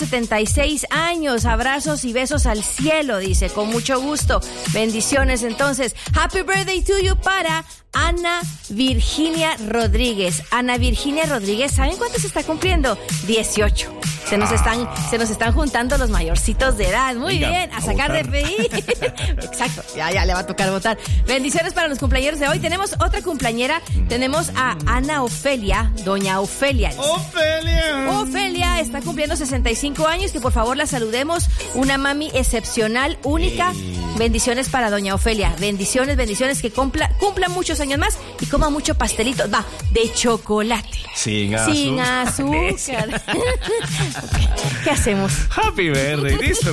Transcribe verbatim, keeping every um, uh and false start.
setenta y seis años. Abrazos y besos al cielo, dice, con mucho gusto. Bendiciones, entonces. Happy birthday to you para Ana Virginia Rodríguez. Ana Virginia Rodríguez, ¿saben cuánto se está cumpliendo? dieciocho. Se nos están, se nos están juntando los mayorcitos de edad. Muy Venga, bien, a a sacar votar. D F I. Exacto, ya, ya le va a tocar votar. Bendiciones para los cumpleaños de hoy. Tenemos otra cumpleañera. Tenemos a Ana Ofelia, doña Ofelia. ¡Ofelia! Ofelia está cumpliendo sesenta y cinco años. Que por favor la saludemos. Una mami excepcional, única. Bendiciones para doña Ofelia. Bendiciones, bendiciones. Que cumpla, cumpla muchos años más y coma mucho pastelito. Va, de chocolate. Sin azúcar. Sin azúcar. ¿Qué hacemos? Happy birthday. Listo.